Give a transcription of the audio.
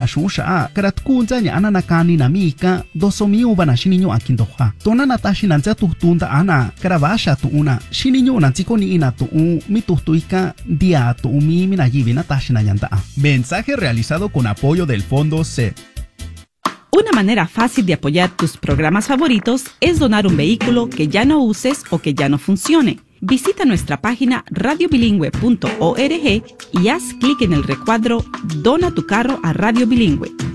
shusha karat kunza nya ana nakani na mika dosomi ubana shininyo akindoha tona natashi nanza tutunda ana karavasha tuuna shininyo nanziko ni ina tuu mi tutuika dia tuumi mina yivi natashi na yanda. Mensaje realizado con apoyo del Fondo CEP. Una manera fácil de apoyar tus programas favoritos es donar un vehículo que ya no uses o que ya no funcione. Visita nuestra página radiobilingüe.org y haz clic en el recuadro Dona tu carro a Radio Bilingüe.